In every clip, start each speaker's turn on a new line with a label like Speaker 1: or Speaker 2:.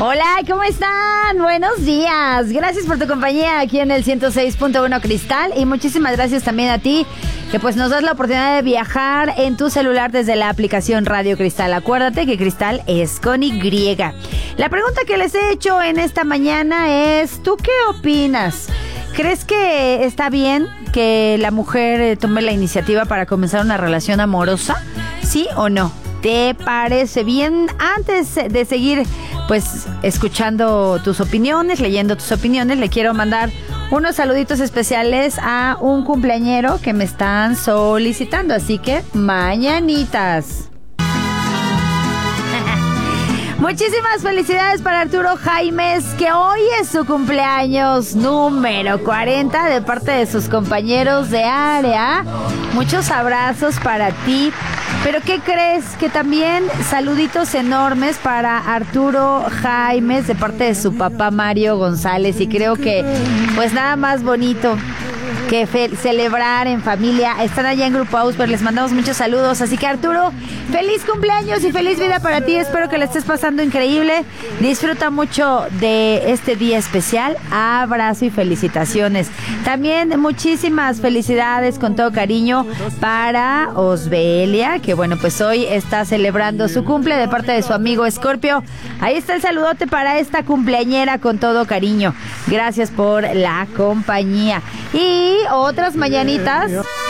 Speaker 1: Hola, ¿cómo están? Buenos días. Gracias por tu compañía aquí en el 106.1 Cristal y muchísimas gracias también a ti que pues nos das la oportunidad de viajar en tu celular desde la aplicación Radio Cristal. Acuérdate que Cristal es con Y. La pregunta que les he hecho en esta mañana es, ¿tú qué opinas? ¿Crees que está bien que la mujer tome la iniciativa para comenzar una relación amorosa? ¿Sí o no? ¿Te parece bien? Antes de seguir pues escuchando tus opiniones, leyendo tus opiniones, le quiero mandar unos saluditos especiales a un cumpleañero que me están solicitando, así que mañanitas. Muchísimas felicidades para Arturo Jaimes, que hoy es su cumpleaños número 40 de parte de sus compañeros de área. Muchos abrazos para ti. Pero ¿qué crees? Que también saluditos enormes para Arturo Jaimes de parte de su papá Mario González. Y creo que pues nada más bonito que celebrar en familia. Están allá en Grupo Ausper, les mandamos muchos saludos. Así que Arturo, feliz cumpleaños y feliz vida para ti. Espero que le estés pasando increíble. Disfruta mucho de este día especial. Abrazo y felicitaciones. También muchísimas felicidades con todo cariño para Osbelia, que bueno, pues hoy está celebrando su cumple de parte de su amigo Scorpio. Ahí está el saludote para esta cumpleañera con todo cariño. Gracias por la compañía. Y otras mañanitas.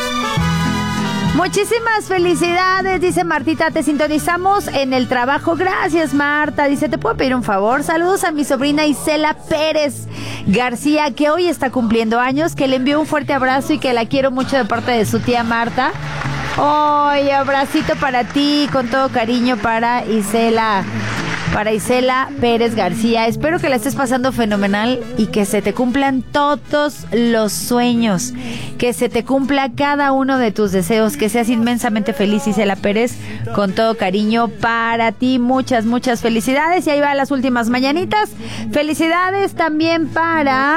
Speaker 1: Muchísimas felicidades, dice Martita, te sintonizamos en el trabajo. Gracias, Marta. Dice, ¿te puedo pedir un favor? Saludos a mi sobrina Isela Pérez García, que hoy está cumpliendo años, que le envío un fuerte abrazo y que la quiero mucho de parte de su tía Marta. Ay, abracito para ti, con todo cariño para Isela Pérez García. Espero que la estés pasando fenomenal y que se te cumplan todos los sueños, que se te cumpla cada uno de tus deseos, que seas inmensamente feliz, Isela Pérez, con todo cariño para ti. Muchas, muchas felicidades. Y ahí va las últimas mañanitas. Felicidades también para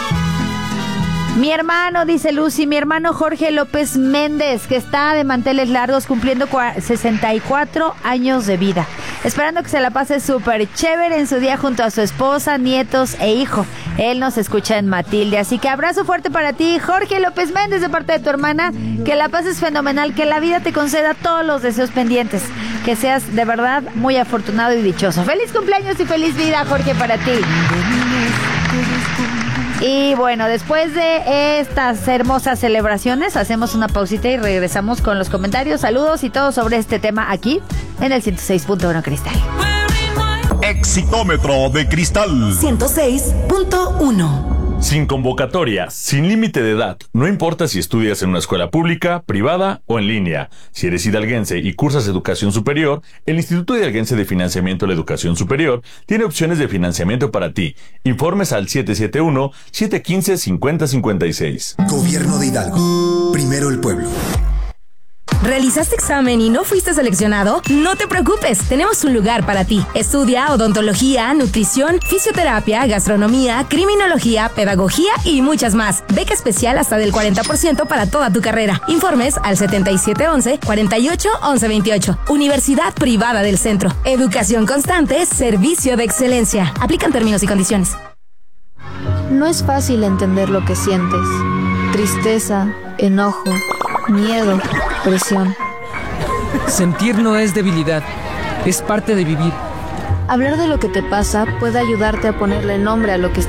Speaker 1: mi hermano, dice Lucy, mi hermano Jorge López Méndez, que está de manteles largos cumpliendo 64 años de vida. Esperando que se la pase súper chévere en su día junto a su esposa, nietos e hijo. Él nos escucha en Matilde. Así que abrazo fuerte para ti, Jorge López Méndez, de parte de tu hermana. Que la pases fenomenal, que la vida te conceda todos los deseos pendientes. Que seas de verdad muy afortunado y dichoso. Feliz cumpleaños y feliz vida, Jorge, para ti. Y bueno, después de estas hermosas celebraciones, hacemos una pausita y regresamos con los comentarios, saludos y todo sobre este tema aquí en el 106.1 Cristal.
Speaker 2: Exitómetro de Cristal
Speaker 3: 106.1.
Speaker 4: Sin convocatoria, sin límite de edad, no importa si estudias en una escuela pública, privada o en línea. Si eres hidalguense y cursas educación superior, el Instituto Hidalguense de Financiamiento de la Educación Superior tiene opciones de financiamiento para ti. Informes al 771-715-5056.
Speaker 3: Gobierno de Hidalgo. Primero el pueblo. ¿Realizaste examen y no fuiste seleccionado? No te preocupes, tenemos un lugar para ti. Estudia odontología, nutrición, fisioterapia, gastronomía, criminología, pedagogía y muchas más. Beca especial hasta del 40% para toda tu carrera. Informes al 7711-481128. Universidad Privada del Centro. Educación constante, servicio de excelencia. Aplican términos y condiciones.
Speaker 5: No es fácil entender lo que sientes. Tristeza, enojo, miedo, presión.
Speaker 6: Sentir no es debilidad, es parte de vivir.
Speaker 5: Hablar de lo que te pasa puede ayudarte a ponerle nombre a lo que